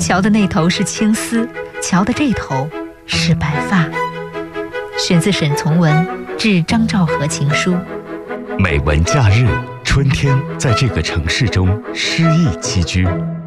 桥的那头是青丝，桥的这头是白发。选自沈从文致张兆和情书。 美文假日，春天在这个城市中诗意栖居。